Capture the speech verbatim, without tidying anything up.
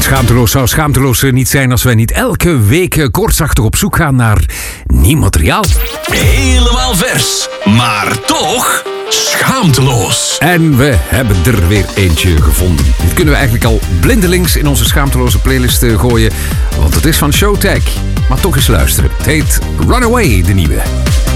Schaamteloos zou schaamteloos niet zijn als wij niet elke week koortsachtig op zoek gaan naar nieuw materiaal. Helemaal vers, maar toch schaamteloos. En we hebben er weer eentje gevonden. Dit kunnen we eigenlijk al blindelings in onze schaamteloze playlist gooien, want het is van Showtech. Maar toch eens luisteren. Het heet Runaway, de nieuwe.